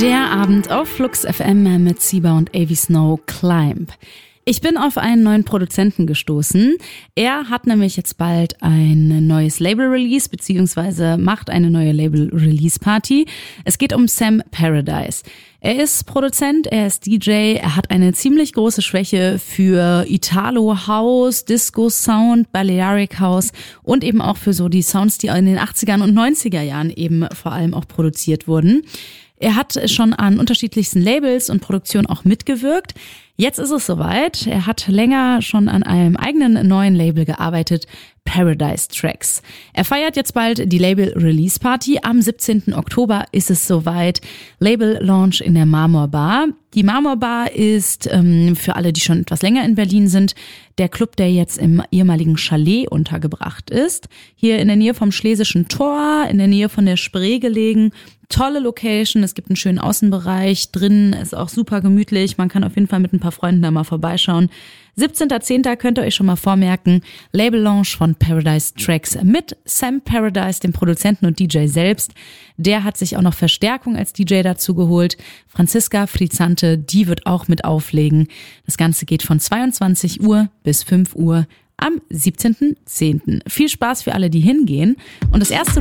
Der Abend auf Flux FM mit Siba und Avi Snow, Climb. Ich bin auf einen neuen Produzenten gestoßen. Er hat nämlich jetzt bald ein neues Label-Release, beziehungsweise macht eine neue Label-Release-Party. Es geht um Sam Paradise. Er ist Produzent, er ist DJ, er hat eine ziemlich große Schwäche für Italo-House, Disco-Sound, Balearic House und eben auch für so die Sounds, die in den 80er und 90er Jahren eben vor allem auch produziert wurden. Er hat schon an unterschiedlichsten Labels und Produktionen auch mitgewirkt. Jetzt ist es soweit. Er hat länger schon an einem eigenen neuen Label gearbeitet, Paradise Tracks. Er feiert jetzt bald die Label-Release Party. Am 17. Oktober ist es soweit. Label-Launch in der Marmor Bar. Die Marmor Bar ist, für alle, die schon etwas länger in Berlin sind, der Club, der jetzt im ehemaligen Chalet untergebracht ist. Hier in der Nähe vom Schlesischen Tor, in der Nähe von der Spree gelegen. Tolle Location, es gibt einen schönen Außenbereich, drinnen ist auch super gemütlich, man kann auf jeden Fall mit ein paar Freunden da mal vorbeischauen. 17.10. könnt ihr euch schon mal vormerken, Label Launch von Paradise Tracks mit Sam Paradise, dem Produzenten und DJ selbst. Der hat sich auch noch Verstärkung als DJ dazu geholt. Franziska Frizzante, die wird auch mit auflegen. Das Ganze geht von 22 Uhr bis 5 Uhr am 17.10. Viel Spaß für alle, die hingehen. Und das erste